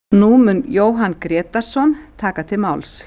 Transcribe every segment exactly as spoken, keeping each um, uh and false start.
Nú mun Jóhann Grétarsson taka til máls.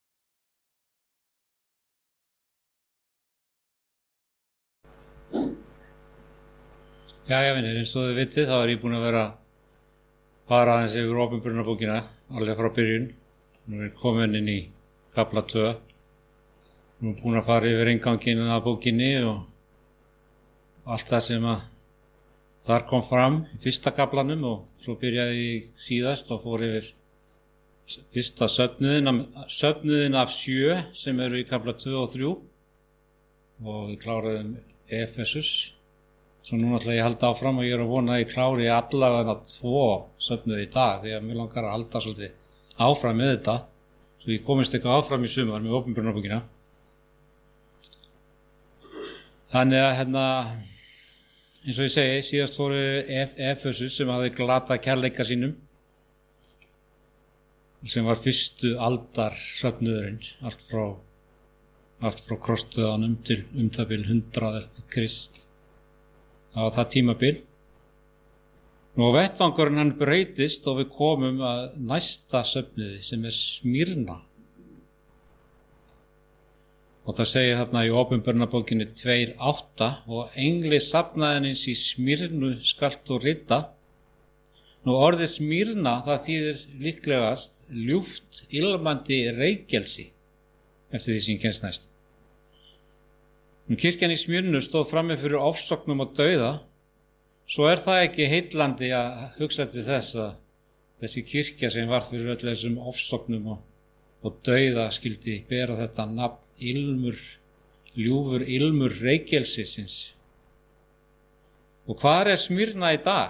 Jæja vinir, eins og þið vitið þá er ég búinn að vera að fara aðeins yfir Opinberunarbókina alveg frá byrjun. Nú er ég komin inn í kafla tvö. Nú er búinn að fara yfir innganginn að bókinni og allt það sem að þar kom fram í fyrsta kaflanum og svo byrjaði ég síðast og fór yfir fyrsta söfnuðin, söfnuðin af sjö sem eru í kafla tvö og þrjú og ég kláraði um Efesus. Svo nú ætla ég að halda áfram og ég er að vona að ég klári allavega tvo söfnuði í dag því að mér langar að halda svolítið áfram með þetta svo ég komist eitthvað áfram í sumar með Opinberunarbókina. Þannig að hérna eins og ég segi, síðast fóru Efesus sem hafði glatað kærleika sínum sem var fyrstu aldar söfnuðurinn, allt frá allt frá krossdöðanum til um það bil hundrað eftir Krist. Það var það tímabil. Nú vettvangurinn hann breytist og við komum að næsta söfnuði sem er Smyrna. Og það segir þarna í Opinberunarbókinni tvö átta og engli safnaðinins í Smyrnu skalt þú rita. Nú orðið Smyrna það þýðir líklegast ljúft ilmandi reykelsi eftir því sem kennst næst. Nú kirkjan í Smyrnu stóð frammi fyrir ofsóknum og dauða, svo er það ekki heillandi að hugsa til þess að þessi kirkja sem var fyrir öll þessum ofsóknum og, og dauða skildi bera þetta nafn ilmur, ljúfur ilmur reykelsisins. Og hvar er Smyrna í dag?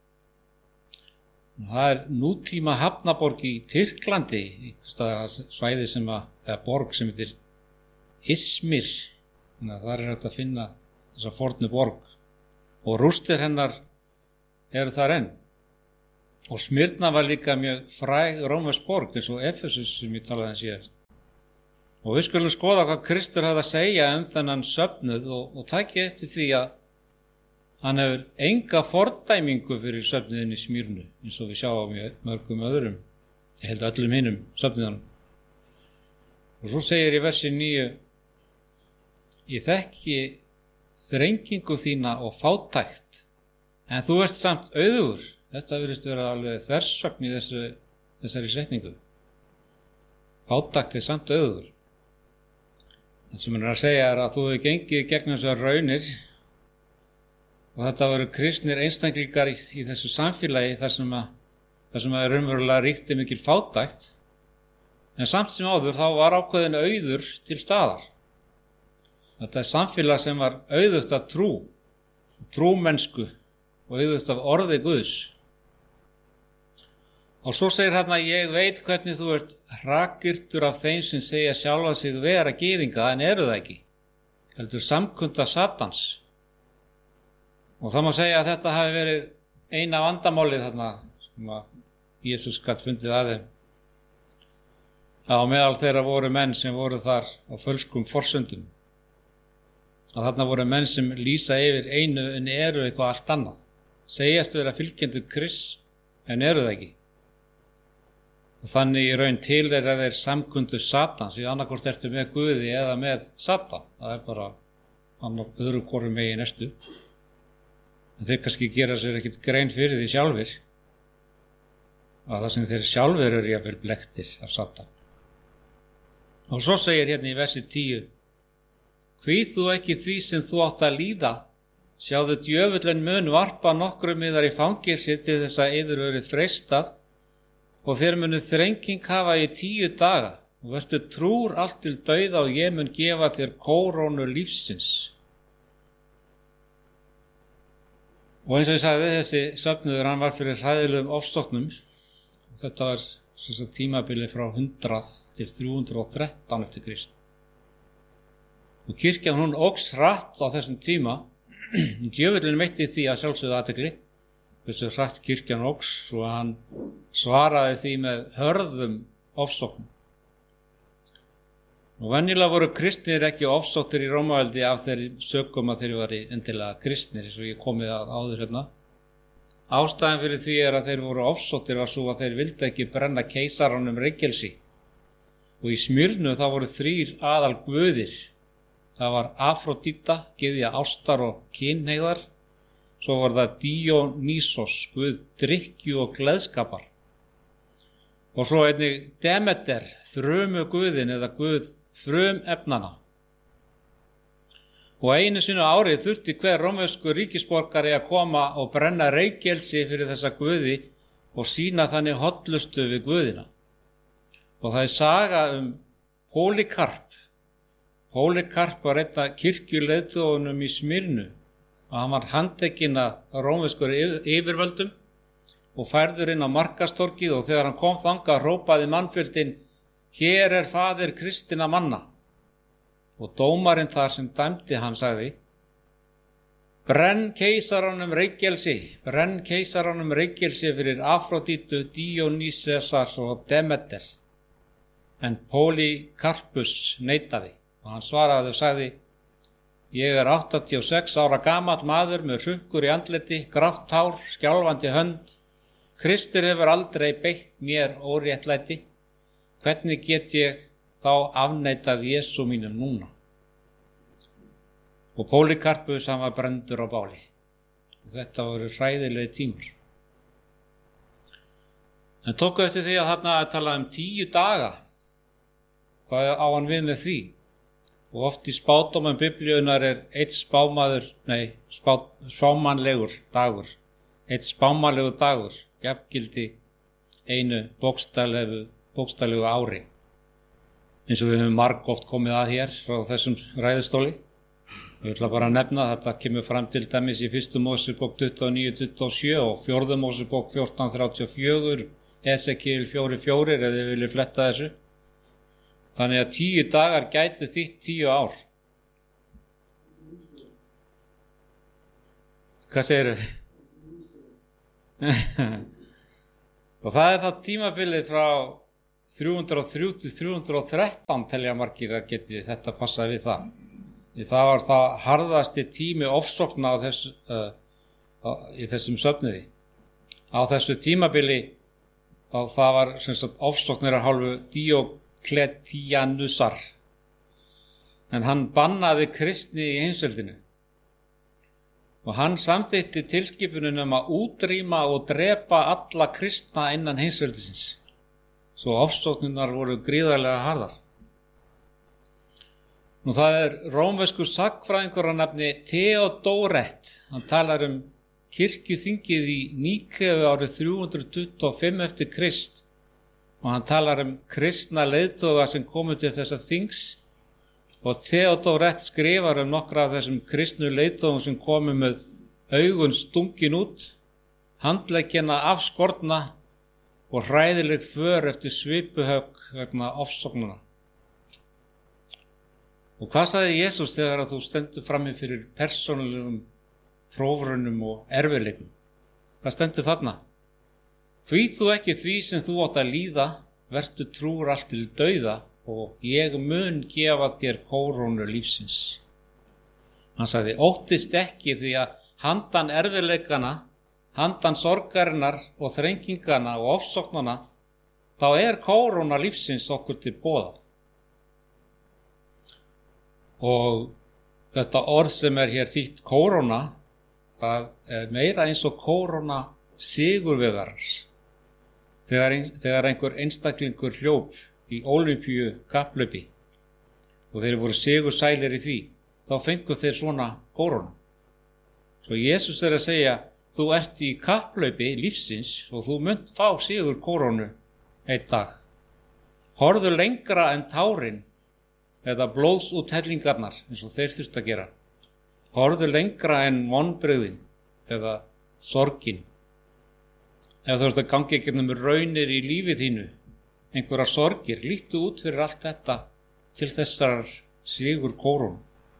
Það er nútíma hafnaborg í Tyrklandi, svæði sem að, eða borg sem heitir Izmir. Þannig að þar er hægt að finna þessa fornu borg og rústir hennar eru þar enn. Og Smyrna var líka mjög fræg rómversk borg eins og Efesus sem ég talaði um síðast. Og við skulum skoða hvað Kristur hafði að segja um þennan söfnuð og, og taki eftir því að hann hefur enga fordæmingu fyrir söfnuðin í Smyrnu eins og við sjáum í mörgum öðrum, ég held öllum hinum söfnuðanum. Og svo segir í versi níu: Ég þekki þrengingu þína og fátækt, en þú ert samt auðugur. Þetta virðist vera alveg þversögn í þessu, þessari setningu. Fátækt er samt auðugur. Það sem hann er að segja er að þú hefur gengið gegnum þessar raunir og þetta voru kristnir einstaklingar í, í þessu samfélagi þar sem að, þar sem að raunverulega ríkti mikil fátækt, en samt sem áður þá var ákveðin auður til staðar. Þetta er samfélag sem var auðugt af trú, trúmennsku og auðugt af orði Guðs. Og svo segir hann að ég veit hvernig þú ert hrakyrtur af þeim sem segja sjálfa sig vera gyðinga en eru það ekki, heldur samkunda Satans. Og það má segja að þetta hafi verið eina vandamálið þarna sem að Jesús gat fundið að þeim. Á meðal þeirra voru menn sem voru þar á fölskum forsöndum. Að þarna voru menn sem lýsa yfir einu en eru eitthvað allt annað. Segjast vera fylgjendur Krists en eru það ekki. Og þannig í raun tilheyra þeir samkundu Satans, því annarkvort ertu með Guði eða með Satan. Það er bara annar öðru hvoru megin ertu. En þeir kannski gera sér ekkert grein fyrir því sjálfir. Að það sem þeir sjálfir eru jafnvel blekktir af Satan. Og svo segir hérna í versi tíu: Hví þú ekki því sem þú átt að líða, sjáðu djöfullinn mun varpa nokkrum yðar í fangelsi til þess að yður verið freistað og þér munu þrenging hafa í tíu daga og vertu trúr allt til dauða og ég mun gefa þér kórónu lífsins. Og eins og ég sagði, þessi söfnuður hann var fyrir hræðilegum ofsóknum. Þetta var svo svo tímabili frá hundrað til þrjú hundruð og þrettán eftir Krist. Og kirkjan hún óx hratt á þessum tíma. Djöfullinn veitti því að sjálfsögðu athygli. Þessu hratt kirkjan óx svo hann svaraði því með hörðum ofsóknum. Og venjulega voru kristnir ekki ofsóttir í Rómaveldi af þeirri sökum að þeir væri endilega kristnir eins og ég komið að áður hérna. Ástæðan fyrir því er að þeir voru ofsóttir var svo að þeir vildi ekki brenna keisaranum reykelsi. Og í Smyrnu þá voru þrír aðal guðir. Það var Afrodíta, gyðja ástar og kynhneigðar. Svo var það Díonýsos, guð drykkju og gleðskapar. Og svo einnig Demeter, þrumu guðin eða guð frumefnana. Og einu sinni á ári þurfti hver rómverskur ríkisborgari að koma og brenna reykelsi fyrir þessa guði og sýna þannig hollustu við guðina. Og það er saga um Pólikarp. Pólikarp var einn af kirkjuleiðtogunum í Smyrnu og hann var handtekinn af rómverskur yfirvöldum og færður inn á markastorkið, og þegar hann kom þangað hrópaði mannfjöldinn: hér er faðir kristinna manna. Og dómarinn þar sem dæmdi hann sagði: brenn keisaranum reykelsi, brenn keisaranum reykelsi fyrir Afrodítu, Díonýsesar og Demeter. En Pólikarpus neitaði og hann svaraði og sagði: ég er áttatíu og sex ára gamall maður með hrukkur í andliti, grátt hár, skjálfandi hönd. Kristur hefur aldrei beitt mér óréttlæti. Hvernig get ég þá afneitað Jesú mínum núna? Og Pólikarpus hann var brenndur á báli. Og þetta voru hræðilegi tímar. En tóku eftir því að þarna að tala um tíu daga. Hvað á hann við með því? Og oft í spádómum biblíunar er eitt spámaður, nei, spá, spámanlegur dagur. Eitt spámanlegur dagur, jafngildi einu bókstaflegu, bókstaflegu ári. Eins og við höfum margoft komið að hér frá þessum ræðustóli. Ég ætla bara að nefna að þetta kemur fram til dæmis í fyrstu Mósebók tuttugu og níu til tuttugu og sjö og fjórðu Mósebók fjórtán þrjátíu og fjögur, Esekíel fjórir fjórir ef þið viljið fletta þessu. Þannig að tíu dagar gætu þýtt tíu ár. Hvað segirðu? Og það er þá tímabilið frá þrjú hundruð og þrjú til þrjú hundruð og þrettán telja margir að geti þetta passað við það. Því það var það harðasti tími ofsókna á þess, uh, á, í þessum söfniði. Á þessu tímabili og það var sem sagt ofsóknir af hálfu Díókletianusar. En hann bannaði kristni í heimsveldinu. Og hann samþykkti tilskipunum um að útrýma og drepa alla kristna innan heimsveldisins. Svo ofsóknirnar voru gríðarlega harðar. Nú það er rómverskur sagnfræðingur að nafni Theodoret. Hann talar um kirkjuþingið í Níkeu árið þrjú hundruð tuttugu og fimm eftir Krist. Og hann talar um kristna leiðtoga sem komu til þessa þings. Og Theodoret skrifar um nokkra af þessum kristnu leiðtogum sem komu með augun stungin út, handleggina afskorna og hræðileg för eftir svipuhögg vegna ofsóknana. Og hvað sagði Jesús þegar að þú stendur frammi fyrir persónulegum prófrunum og erfiðleikum? Hvað stendur þarna? Hví þú ekki því sem þú átt að líða, vertu trúr allt til dauða og ég mun gefa þér kórónu lífsins. Hann sagði: óttist ekki því að handan erfiðleikana, handan sorgarinnar og þrengingana og ofsóknana, þá er kóróna lífsins okkur til boða. Og þetta orð sem er hér þýtt kóróna, það er meira eins og kóróna sigurvegarans. Þegar, ein, þegar einhver einstaklingur hljóp í ólympíu kapplaupi og þeir voru sigursælir í því, þá fengu þeir svona kórónu. Svo Jesús er að segja: þú ert í kapplaupi lífsins og þú munt fá sigur kórónu einn dag. Horfðu lengra en tárin eða blóðsúthellingarnar eins og þeir þurft að gera. Horfðu lengra en vonbrigðin eða sorgin. Ef þú ert að gangi gegnum raunir í lífið þínu, einhverja sorgir, lítu út fyrir allt þetta til þessar sigur kórónu.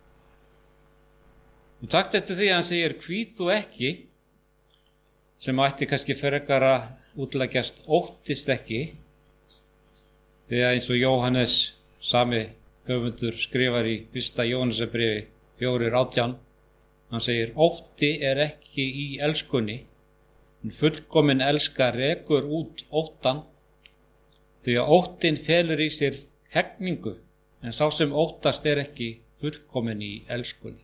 Og takt eftir því að hann segir: hví þú ekki, sem ætti kannski frekar að útleggjast óttist ekki, því að eins og Jóhannes sami höfundur skrifar í fyrsta Jóhannesarbréfi fjórir átján, hann segir: ótti er ekki í elskunni, En fullkomin elska rekur út óttan, því að óttinn felur í sér hegningu, en sá sem óttast er ekki fullkomin í elskunni.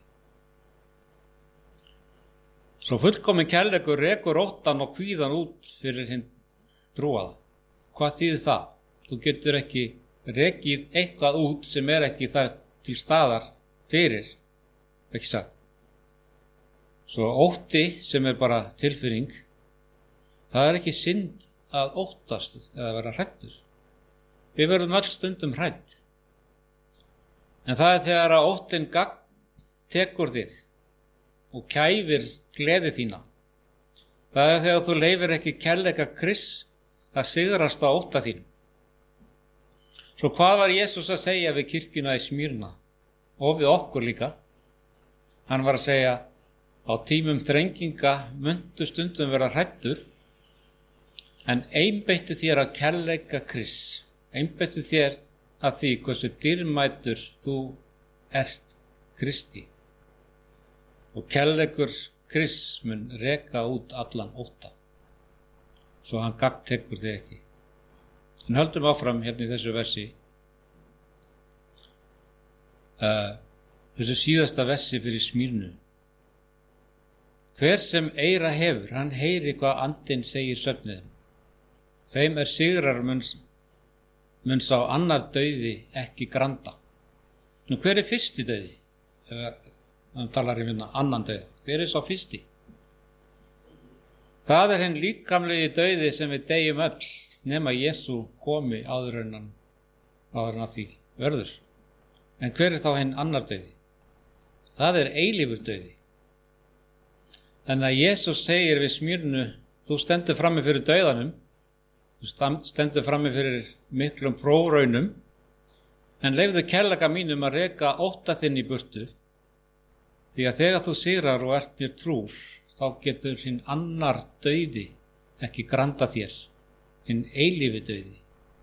Svo fullkomin kærleikur rekur óttan og kvíðan út fyrir hinn trúaða. Hvað þýðir það? Þú getur ekki rekið eitthvað út sem er ekki þar til staðar fyrir, ekki sagt. Svo ótti sem er bara tilfinning, það er ekki synd að óttast eða vera hræddur. Við verðum öll stundum hrædd. En það er þegar að óttinn gagn tekur þig og kæfir gleði þína. Það er þegar þú leifir ekki kærleika Krists að sigrast á ótta þínum. Svo hvað var Jesús að segja við kirkjuna í Smyrna og við okkur líka? Hann var að segja, á tímum þrenginga myndu stundum vera hræddur, en einbeittu þér að kærleika Krists, einbeittu þér að því hversu dýrmætur þú ert Kristi. Og kærleikur Krists mun reka út allan ótta, svo hann gagntekur þig ekki. En höldum áfram hérna í þessu versi, uh, þessu síðasta versi fyrir Smyrnu. Hver sem eyra hefur, hann heyri hvað andinn segir söfniðum. Þeim er sigrar mun, mun sá annar dauði ekki granda. Nú hver er fyrsti dauði? Ef hann talar í minna annan dauði. Hver er sá fyrsti? Það er hinn líkamlegi dauði sem við deyjum öll, nema Jesú komi áður en hann, áður en að því verður. En hver er þá hinn annar dauði? Það er eilífur dauði. En að Jesús segir við Smyrnu, þú stendur frammi fyrir dauðanum, þú stendur frammi fyrir miklum prófraunum, en leyfðu kærleika mínum að reka ótta þinn í burtu, því að þegar þú sigrar og ert mér trúr, þá getur hinn annar dauði ekki granda þér, hinn eilífi dauði.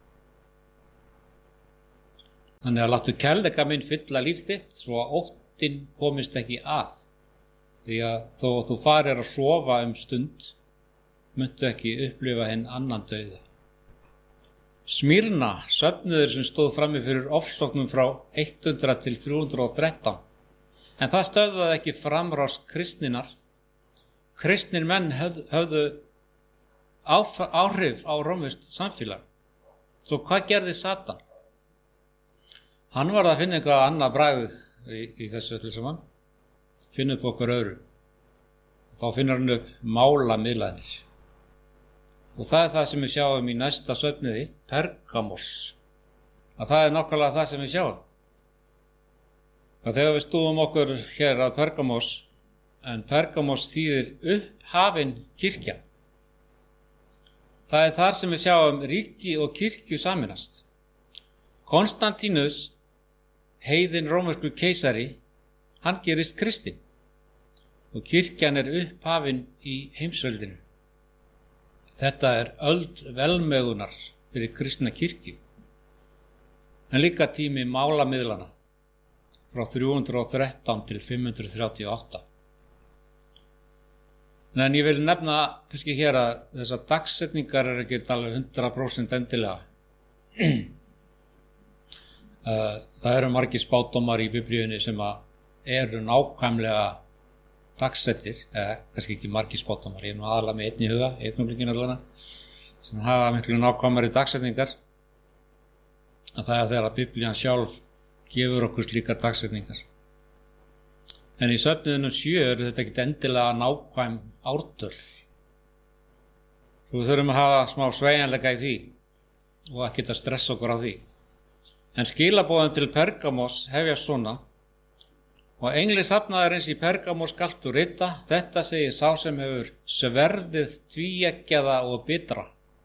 Þannig að láttu kærleika minn fylla líf þitt, svo að óttinn komist ekki að. Því að þó þú farir að sofa um stund, muntu ekki upplifa hinn annan dauða. Smyrna, söfnuður sem stóð frammi fyrir ofsóknum frá hundrað til þrjú hundruð og þrettán. En það stöðvaði ekki framrás kristninar. Kristnir menn höfðu, höfðu áhrif á rómverskt samfélag. Svo hvað gerði Satan? Hann var að finna eitthvað annað bragð í, í þessu öllu saman. Finna upp okkur öðru. Þá finnur hann upp málamiðlanir. Og það er það sem við sjáum í næsta söfniði, Pergamos. Að það er nákvæmlega það sem við sjáum. Og þegar við stúum okkur hér að Pergamos, en Pergamos þýðir upphafin kirkja. Það er þar sem við sjáum ríki og kirkju saminast. Konstantínus, heiðinn rómverskur keisari, hann gerist kristinn og kirkjan er upphafin í heimsveldinu. Þetta er öld velmegunar fyrir kristna kirkju, en líka tími málamiðlana frá þrjú hundruð og þrettán til fimm hundruð þrjátíu og átta. En ég vil nefna kannski hér að þessar dagsetningar er ekki alveg hundrað prósent endilega. Það eru margir spádómar í Biblíunni sem eru nákvæmlega dagsettir, eða kannski ekki margir spádómar, ég er nú aðalega með einn í huga, einnúlingin allana, sem hafa miklu nákvæmari dagsetningar. Það er þegar að Biblían sjálf gefur okkur slíkar dagsetningar. En í söfniðinum sjö er þetta ekki endilega nákvæm ártöl. Svo við þurfum að hafa smá sveigjanleika í því og ekki að stressa okkur á því. En skilaboðin til Pergamos hefjast svona: og engli safnaðarins í Pergamos skalt þú rita, þetta segir sá sem hefur sverðið tvíeggjaða og bitra.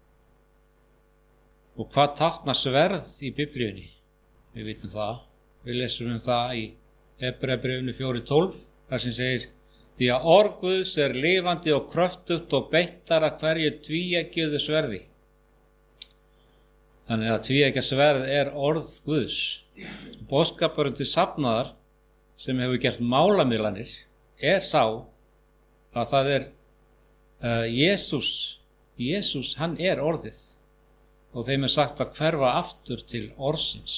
Og hvað táknar sverð í Biblíunni? Við vitum það, við lesum um það í Hebreabréfinu fjögur tólf, þar sem segir: því að orð Guðs er lifandi og kröftugt og beittar að hverju tvíeggjuðu sverði. Þannig að tvíeggja sverð er orð Guðs. Boðskapurinn til safnaðar sem hefur gert málamiðlanir er sá að það er uh, Jésús, Jésús hann er orðið og þeim er sagt að hverfa aftur til orðsins.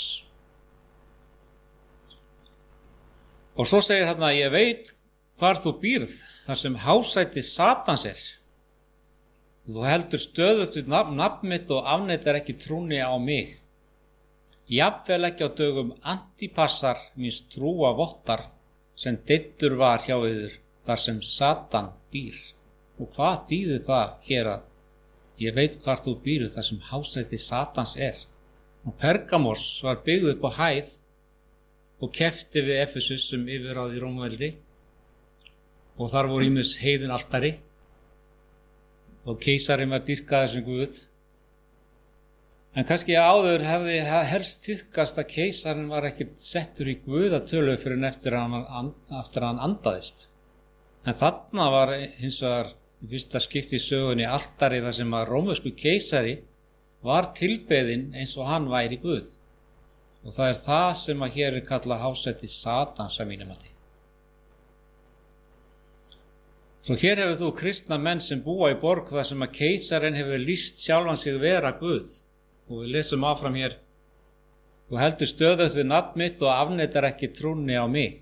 Og svo segir hann að ég veit hvar þú býrð, þar sem hásæti Satans er. Þú heldur stöðugt við nafn, nafn mitt og afneitar ekki trúni á mig. Jafnvel ekki á dögum Antipassar míns trúa vottar sem deyddur var hjá yður þar sem Satan býr. Og hvað þýðir það hér að ég veit hvar þú býrð þar sem hásæti Satans er? Og Pergamos var byggð upp á hæð og keppti við Efesus sem yfirráð í Rómaveldi og þar voru ýmis heiðin altari og keisarinn var dýrkaður sem guð. En kannski áður hefði helst tíðkast að keisarinn var ekkert settur í guðatölu fyrir en eftir að hann, eftir að hann andaðist. En þarna var hins vegar í fyrsta skipti í sögunni altari þar sem að rómversku keisari var tilbeðinn eins og hann væri guð. Og það er það sem að hér er kallað hásæti Satans að mínum mati. Svo hér hefur þú kristna menn sem búa í borg þar sem að keisarinn hefur lýst sjálfan sig vera guð. Og við lesum áfram hér: þú heldur stöðugt við nafn mitt og afneitar ekki trúni á mig.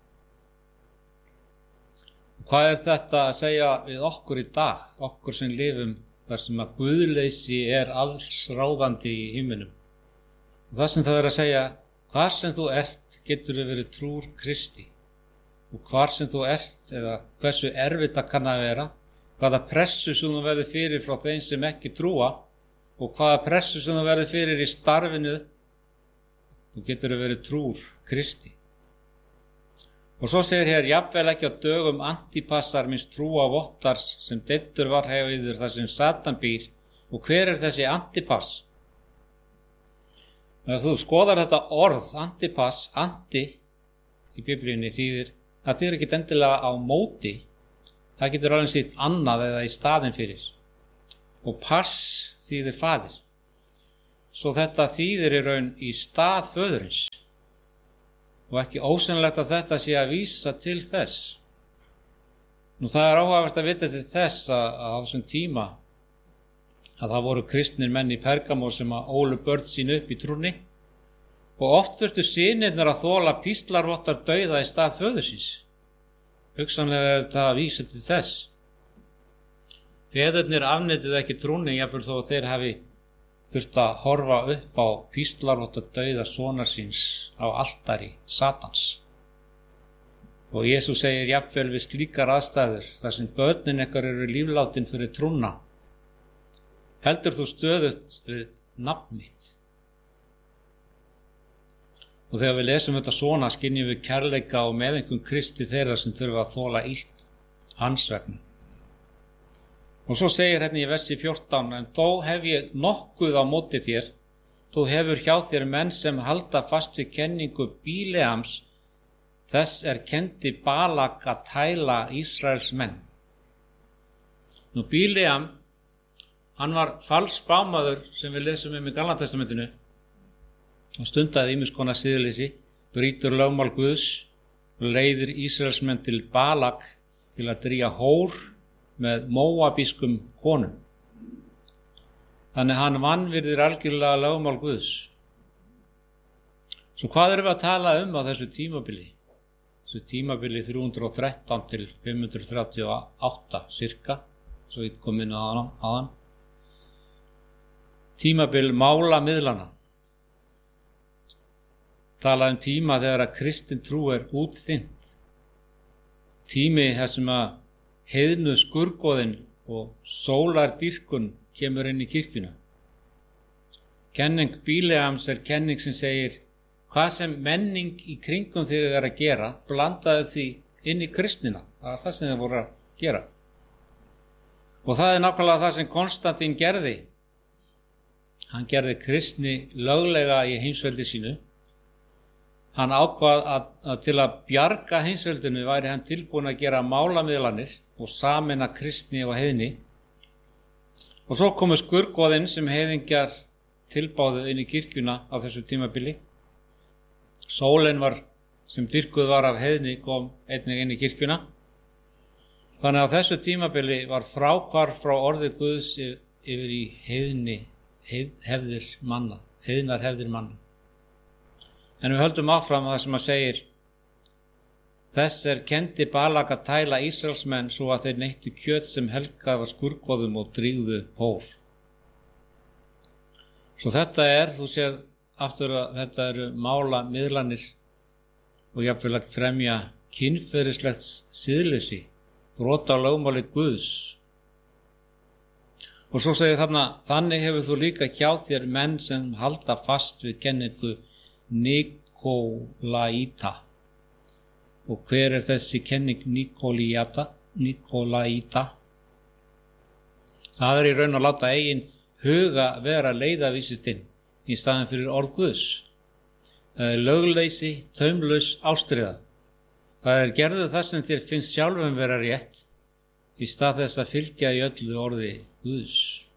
Hvað er þetta að segja við okkur í dag, okkur sem lifum þar sem að guðleysi er allsráðandi í himninum? Og það sem það er að segja, hvar sem þú ert getur þau verið trúr Kristi. Og hvar sem þú ert, eða hversu erfitt það kann að vera, hvaða pressu sem þú verður fyrir frá þeim sem ekki trúa, og hvaða pressu sem þú verður fyrir í starfinu, þú getur þau verið trúr Kristi. Og svo segir hér, jafnvel ekki á dögum Antipassar míns trúa vottars sem deyddur var hjá yður þar sem Satan býr. Og hver er þessi Antipass? Ef þú skoðar þetta orð, Antipass, anti í Biblíunni þýðir, það þýðir ekki endilega á móti, það getur alveg sýtt annað eða í staðinn fyrir. Og pass þýðir faðir. Svo þetta þýðir í raun í stað föðurins. Og ekki ósennilegt að þetta sé að vísa til þess. Nú það er áhugavert að vita til þess að, að á þessum tíma að það voru kristnir menn í Pergamos sem að ólu börn sín upp í trúnni og oft þurftu synirnir að þola píslarvottar dauða í stað föðursins. Hugsanlega er þetta að vísa til þess. Feðurnir afneituðu ekki trúnni jafnvel þó að þeir hafi þurft að horfa upp á píslarvottar dauða sonar síns á altari Satans. Og Jesús segir jafnvel við slíkar aðstæður þar sem börnin ykkar eru líflátin fyrir trúna. Heldur þú stöðugt við nafn mitt? Og þegar við lesum þetta svona skynjum við kærleika og meðengun Kristi þeirra sem þurfa að þola illt hans vegna. Og svo segir hérna í versi fjórtán, en þó hef ég nokkuð á móti þér, þú hefur hjá þér menn sem halda fast við kenningu Bíleams, þess er kendi Balak að tæla Ísraels menn. Nú Bíleam, hann var falsspámaður sem við lesum um í Gamla testamentinu og stundaði ýmiss konar siðleysi, brýtur lögmál Guðs og leiðir Ísraelsmenn til Balak til að dríja hór með móabískum konum. Þannig hann vanvirðir algjörlega lögmál Guðs. Svo hvað erum við að tala um á þessu tímabili? Þessu tímabili þrjú hundruð og þrettán til fimm hundruð þrjátíu og átta cirka, svo við komum inn á hann. Tímabil mála miðlana. Tala um tíma þegar að kristin trú er útþynnt. Tími þar sem að heiðnu skurgoðin og sólardýrkun kemur inn í kirkjuna. Kenning Bíleams er kenning sem segir, hvað sem menning í kringum þig er að gera, blandaðu því inn í kristnina. Það er það sem þið voru að gera. Og það er nákvæmlega það sem Konstantín gerði. Hann gerði kristni löglega í heimsveldi sínu. Hann ákvað að, að til að bjarga heimsveldinu væri hann tilbúin að gera málamiðlanir og sameina kristni og heiðni. Og svo komu skurgoðinn sem heiðingjar tilbáðu inn í kirkjuna á þessu tímabili. Sólin var, sem dyrkuð var af heiðni, kom einnig inn í kirkjuna. Þannig að á þessu tímabili var fráhvarf frá orði Guðs yfir í heiðni, heið, hefðir manna, heiðnar hefðir manna. En við höldum áfram að það sem að segir: þess er kendi Balak að tæla Ísraelsmenn svo að þeir neyttu kjöt sem helgað var skurgoðum og drýgðu hór. Svo þetta er, þú sér aftur að þetta eru mála miðlanir og jafnvel að fremja kynferðislegt siðleysi, brota á lögmáli Guðs. Og svo segir þarna: þannig hefur þú líka hjá þér menn sem halda fast við kenningu Nikolaíta. Og hver er þessi kenning Nikolaíta? Nikolaíta? Það er í raun að láta eigin huga vera leiðavísitinn í staðin fyrir orð Guðs. Það er lögleysi, taumlaus ástríða. Það er gerðu það sem þér finnst sjálfum vera rétt í stað þess að fylgja í öllu orði Guðs.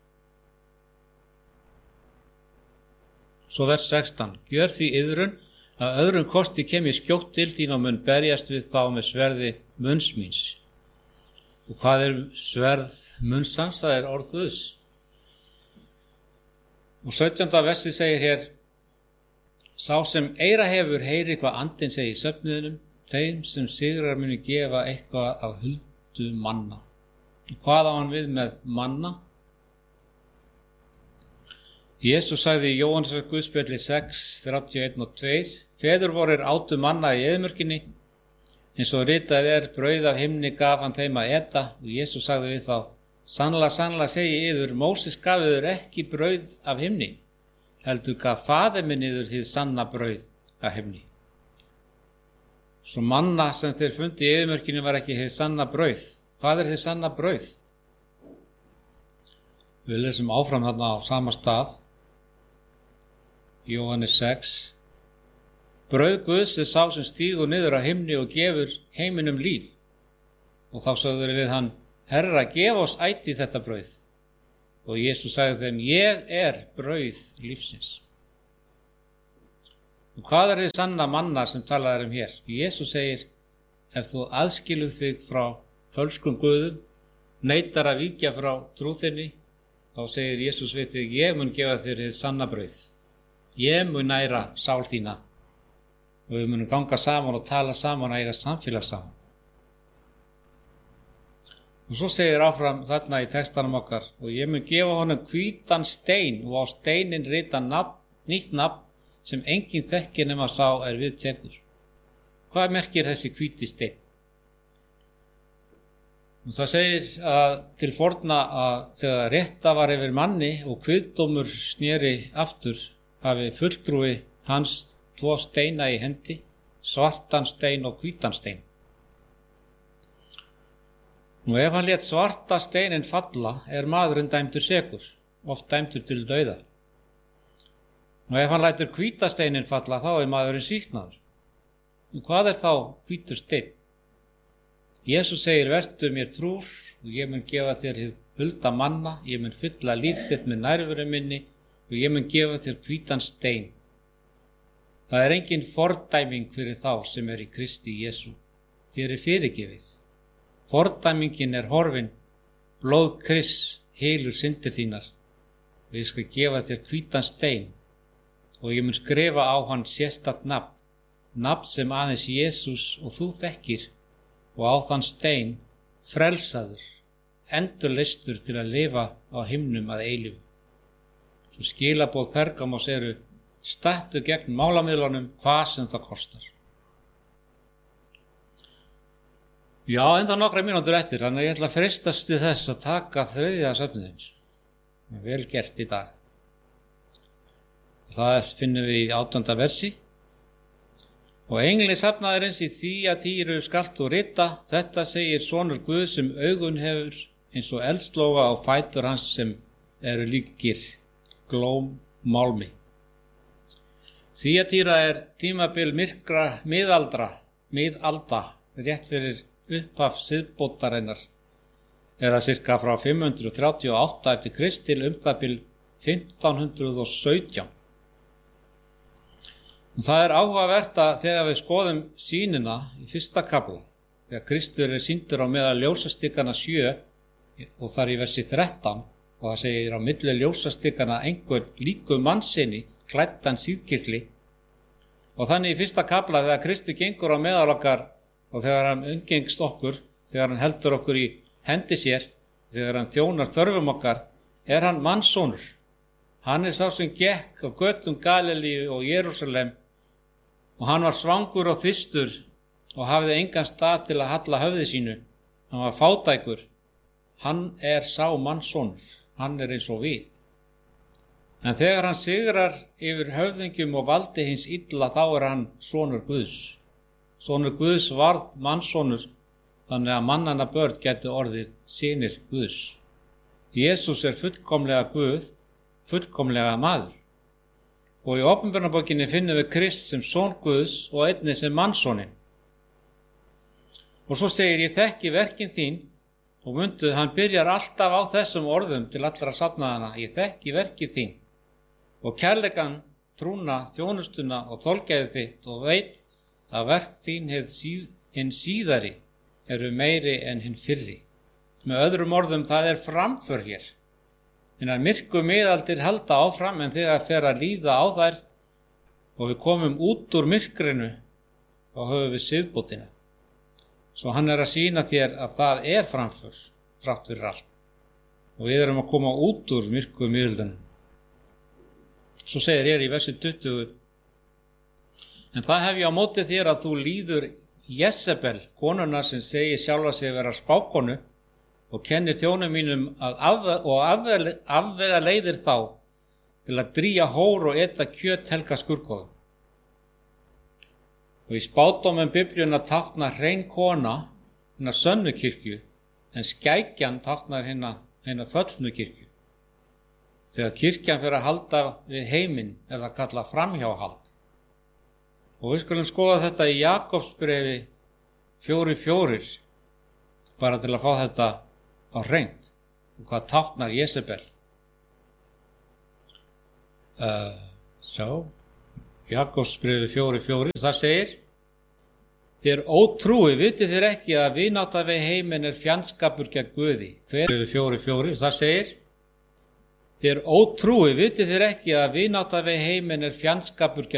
Svo vers sextán: gjör því iðrun að öðrum kosti kem ég skjótt til þín og mun berjast við þá með sverði munns míns. Og hvað er sverð munns hans? Það er orð Guðs. Og sautjánda versi segir hér: sá sem eyra hefur heyri hvað andinn segir í söfnuðinum, þeim sem sigrar muni gefa eitthvað af huldu manna. Og hvað á hann við með manna? Jesús sagði í Jóhannesar Guðspjalli sex, þrjátíu og einn og tvö: feður vorir átu manna í eyðimörkinni, eins og ritað er, brauð af himni gaf hann þeim að eta. Og Jesús sagði við þá: sannlega, sannlega segi yður, Móses gaf yður ekki brauð af himni, heldur gaf faðir minn yður hið sanna brauð af himni. Svo manna sem þeir fundi í eyðimörkinni var ekki hið sanna brauð. Hvað er hið sanna brauð? Við lesum áfram þarna á sama stað, Jóhannes sex: brauð Guðs er sá sem stígur niður á himni og gefur heiminum líf. Og þá sögður við hann: Herra, gef oss ætíð þetta brauð. Og Jesús sagði þeim: ég er brauð lífsins. Og hvað er þið sanna manna sem talað er um hér? Jesús segir: ef þú aðskilur þig frá fölskum guðum, neitar að víkja frá trú þinni, þá segir Jesús við þig: ég mun gefa þér hið sanna brauð. Ég mun næra sál þína og við munum ganga saman og tala saman og eiga samfélag saman. Og svo segir áfram þarna í textanum okkar: og ég mun gefa honum hvítan stein og á steinin rita nafn, nýtt nafn sem enginn þekkir nema sá er við tekur. Hvað merkir þessi hvíti stein? Og það segir að til forna að þegar rétta var yfir manni og kviðdómur sneri aftur, hafi fulltrúi hans tvo steina í hendi, svartan stein og hvítan stein. Nú ef hann lét svarta steinin falla, er maðurinn dæmdur sekur, oft dæmdur til dauða. Nú ef hann lætur hvíta steinin falla, þá er maðurinn sýknaður. Og hvað er þá hvítur steinn? Jesús segir: vertu mér trúr og ég mun gefa þér hið hulda manna, ég mun fylla líf þitt með nærveru minni og ég mun gefa þér hvítan stein. Það er engin fordæming fyrir þá sem er í Kristi Jesú. Þér er fyrirgefið. Fordæmingin er horfin, blóð Krists hylur syndir þínar og ég skal gefa þér hvítan stein og ég mun skrifa á hann sérstakt nafn, nafn sem aðeins Jesús og þú þekkir, og á þann stein frelsaður, endurleystur til að lifa á himnum að eilífu. Svo skilaboð Pergamos eru: stattu gegn málamiðlunum hvað sem það kostar. Já, enda nokkra mínútur eftir, þannig að ég ætla að freistast til þess að taka þriðja söfnuðins. Vel gert í dag. Það finnum við í átjánda versi. Og engli safnaðarins í Þýatýru skalt þú rita: þetta segir sonur Guð sem augun hefur eins og eldslóga á fætur hans sem eru líkir glóm málmi. Þýatýra er tímabil myrkra miðaldra, miðalda, rétt fyrir upphaf siðbótarinnar, eða cirka frá fimm hundruð þrjátíu og átta eftir Krist til um það bil fimmtán hundruð og sautján. Og það er áhugavert að þegar við skoðum sýnina í fyrsta kafla, þegar Kristur er sýndur á meðal ljósastikana sjö og þar í versi þrettán og það segir á milli ljósastikana einhvern líkum mannsinni klæddan síðkirtli og þannig í fyrsta kafla þegar Kristur gengur á meðal okkar og þegar hann umgengst okkur, þegar hann heldur okkur í hendi sér, þegar hann þjónar þörfum okkar, er hann mannssonur. Hann er sá sem gekk á götum Galilíu og Jerúsalem og hann var svangur og þyrstur og hafði engan stað til að halla höfði sínu. Hann var fátækur. Hann er sá mannssonur. Hann er eins og við. En þegar hann sigrar yfir höfðingjum og valdi hins illa, þá er hann sonur Guðs. Sonur Guðs varð mannssonur, þannig að mannanna börn gætu orðið synir Guðs. Jesús er fullkomlega Guð, fullkomlega maður. Og í Opinberunarbókinni finnum við Krist sem son Guðs og einnig sem mannssonin. Og svo segir ég þekki verkin þín og munduð, hann byrjar alltaf á þessum orðum til allra safnaðana. Ég þekki verkin þín og kærleikan, trúna, þjónustuna og þolgæði þitt og veit að verk þín síð, hinn síðari eru meiri en hinn fyrri. Með öðrum orðum, það er framför hér. Hinnar myrku miðaldir halda áfram en þegar fer að líða á þær og við komum út úr myrkrinu og höfum við siðbótina. Svo hann er að sýna þér að það er framför, þrátt fyrir allt. Og við erum að koma út úr myrku miðaldunum. Svo segir hér í versi tuttugu, en það hef ég á móti þér að þú líður Jezebel, konuna sem segir sjálfa sig vera spákonu og kennir þjónum mínum að af, og afvega, afvega leiðir þá til að drýja hór og eta kjöt helga skurkóðum. Og í spádómum Biblíuna táknar hrein kona hinna sönnu kirkju, en skækjan táknar hinna, hinna föllnu kirkju. Þegar kirkjan fer að halda við heiminn er það kallað framhjáhald. Og við skulum skoða þetta í Jakobsbrefi fjóri fjórir, bara til að fá þetta á hreint og hvað táknar Jezebel. Uh, sjá, Jakobsbrefi fjóri fjórir, það segir: Þér ótrúi, vitið þér ekki að vinátta við heiminn er fjandskapur gegn Guði. Hver fjóri fjórir, það segir: Þér ótrúi, vitið þér ekki að vinátta við heiminn er fjandskapur gegn